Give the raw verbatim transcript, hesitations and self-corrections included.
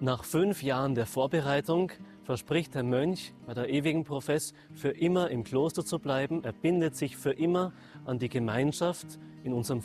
Nach fünf Jahren der Vorbereitung verspricht der Mönch bei der ewigen Profess, für immer im Kloster zu bleiben. Er bindet sich für immer an die Gemeinschaft, in unserem